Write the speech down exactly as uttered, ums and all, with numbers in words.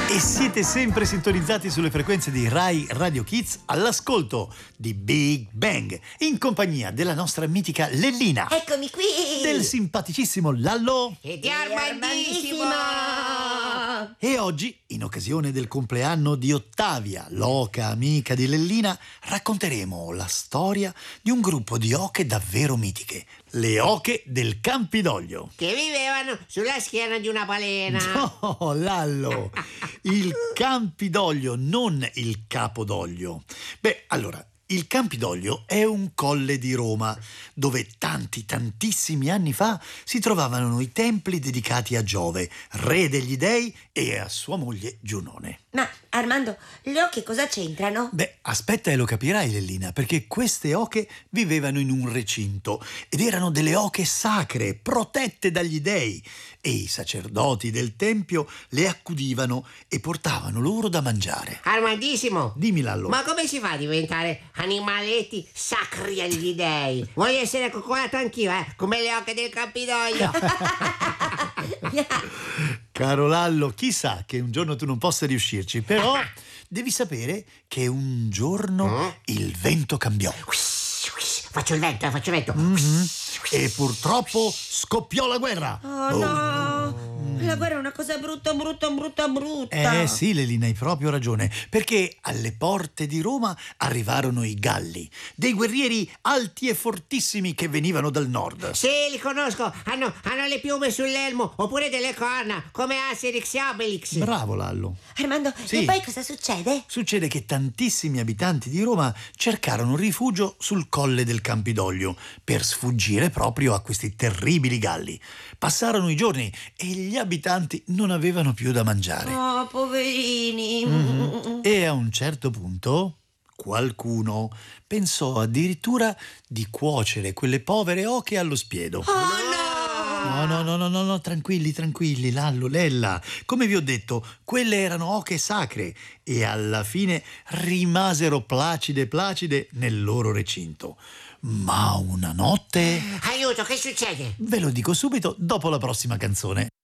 E siete sempre sintonizzati sulle frequenze di Rai Radio Kids all'ascolto di Big Bang, in compagnia della nostra mitica Lellina. Eccomi qui! Del simpaticissimo Lallo. E di Armandissimo! E oggi, in occasione del compleanno di Ottavia, l'oca amica di Lellina, racconteremo la storia di un gruppo di oche davvero mitiche, le oche del Campidoglio. Che vivevano sulla schiena di una balena. No, Lallo, il Campidoglio, non il Capodoglio. Beh, allora, il Campidoglio è un colle di Roma, dove tanti, tantissimi anni fa si trovavano i templi dedicati a Giove, re degli dei, e a sua moglie Giunone. Ma Armando, le oche cosa c'entrano? Beh, aspetta e lo capirai, Lellina, perché queste oche vivevano in un recinto ed erano delle oche sacre, protette dagli dei, e i sacerdoti del tempio le accudivano e portavano loro da mangiare. Armandissimo! Dimmi, Lallo. Ma come si fa a diventare animaletti sacri agli dei? Voglio essere coccolato anch'io, eh? Come le oche del Campidoglio. Caro Lallo, chissà che un giorno tu non possa riuscirci, però devi sapere che un giorno il vento cambiò. Faccio il vento, eh, faccio il vento. Mm-hmm. E purtroppo scoppiò la guerra. Oh, oh no! La guerra è una cosa brutta, brutta, brutta, brutta. Eh sì, Lelina, hai proprio ragione, perché alle porte di Roma arrivarono i Galli, dei guerrieri alti e fortissimi che venivano dal nord. Sì, li conosco, hanno, hanno le piume sull'elmo, oppure delle corna, come Asterix e Obelix. Bravo, Lallo. Armando, Sì. e poi cosa succede? Succede che tantissimi abitanti di Roma cercarono rifugio sul colle del Campidoglio per sfuggire proprio a questi terribili Galli. Passarono i giorni e gli abitanti non avevano più da mangiare. Oh, poverini. Mm-hmm. E a un certo punto qualcuno pensò addirittura di cuocere quelle povere oche allo spiedo. Oh no! No, no, no, no, no, no, tranquilli, tranquilli, Lallo, Lella. Come vi ho detto, quelle erano oche sacre e alla fine rimasero placide, placide nel loro recinto. Ma una notte... Aiuto, che succede? Ve lo dico subito dopo la prossima canzone.